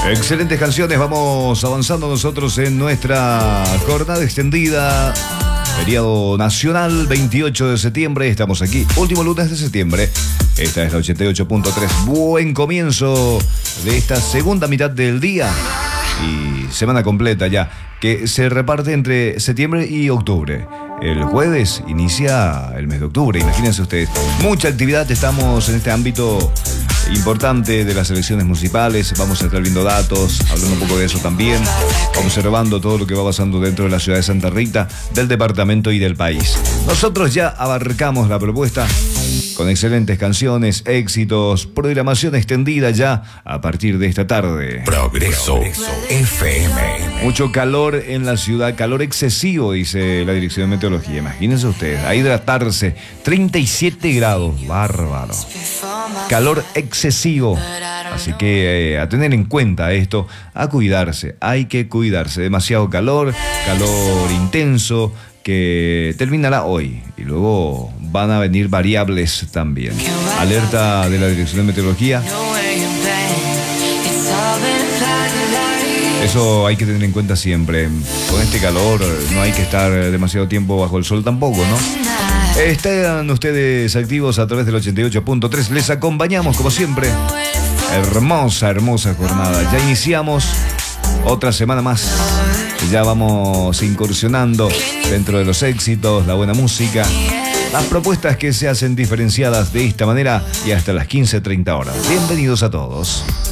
Excelentes canciones, vamos avanzando nosotros en nuestra jornada extendida. Feriado nacional, 28 de septiembre, estamos aquí, último lunes de septiembre. Esta es la 88.3, buen comienzo de esta segunda mitad del día y semana completa ya, que se reparte entre septiembre y octubre. El jueves inicia el mes de octubre, imagínense ustedes. Mucha actividad, estamos en este ámbito importante de las elecciones municipales. Vamos a estar viendo datos, hablando un poco de eso también, observando todo lo que va pasando dentro de la ciudad de Santa Rita, del departamento y del país. Nosotros ya abarcamos la propuesta con excelentes canciones, éxitos, programación extendida ya a partir de esta tarde. Progreso FM. Mucho calor en la ciudad, calor excesivo, dice la Dirección de Meteorología. Imagínense ustedes, a hidratarse, 37 grados, bárbaro. Calor excesivo. Así que a tener en cuenta esto, a cuidarse, hay que cuidarse. Demasiado calor, calor intenso, que terminará hoy y luego van a venir variables también. Alerta de la Dirección de Meteorología. Eso hay que tener en cuenta siempre. Con este calor no hay que estar demasiado tiempo bajo el sol tampoco, ¿no? Están ustedes activos a través del 88.3. Les acompañamos como siempre. Hermosa, hermosa jornada. Ya iniciamos otra semana más. Ya vamos incursionando dentro de los éxitos, la buena música, las propuestas que se hacen diferenciadas de esta manera y hasta las 15:30 horas. Bienvenidos a todos.